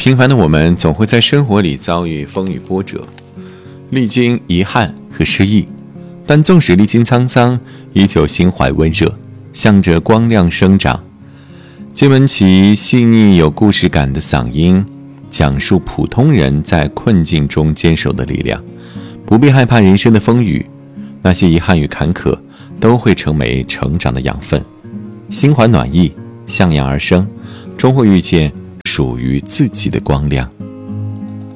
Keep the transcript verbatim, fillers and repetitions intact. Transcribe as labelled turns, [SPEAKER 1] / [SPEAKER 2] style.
[SPEAKER 1] 平凡的我们总会在生活里遭遇风雨波折，历经遗憾和失意，但纵使历经沧桑，依旧心怀温热，向着光亮生长。金玟岐细腻有故事感的嗓音，讲述普通人在困境中坚守的力量，不必害怕人生的风雨，那些遗憾与坎坷都会成为成长的养分。心怀暖意，向阳而生，终会遇见属于自己的光亮。